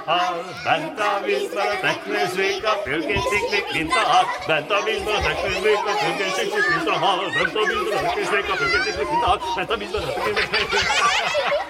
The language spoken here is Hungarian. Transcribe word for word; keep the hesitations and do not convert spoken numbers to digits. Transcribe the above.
Bent a vízben a teknőzvék, a fülkét sziklik, mint a hal. Bent a vízben a teknőzvék, a fülkét sziklik, mint a hal. Bent a vízben a teknőzvék, a fülkét sziklik, mint a hal. Bent a vízben a teknőzvék, mint a hal.